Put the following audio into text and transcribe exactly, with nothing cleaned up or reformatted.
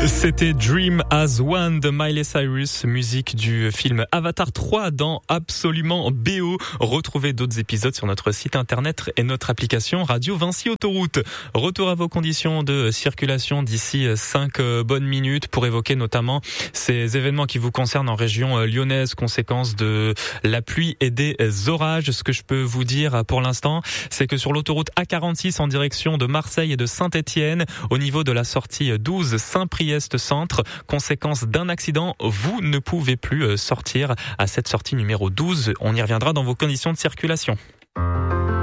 C'était Dream as One de Miley Cyrus, musique du film Avatar trois dans Absolument B O. Retrouvez d'autres épisodes sur notre site internet et notre application Radio Vinci Autoroute. Retour à vos conditions de circulation d'ici cinq bonnes minutes pour évoquer notamment ces événements qui vous concernent en région lyonnaise, conséquence de la pluie et des orages. Ce que je peux vous dire pour l'instant, c'est que sur l'autoroute A quarante-six en direction de Marseille et de Saint-Étienne, au niveau de la sortie douze Saint-Priest Centre, conséquence d'un accident, vous ne pouvez plus sortir à cette sortie numéro douze. On y reviendra dans vos conditions de circulation.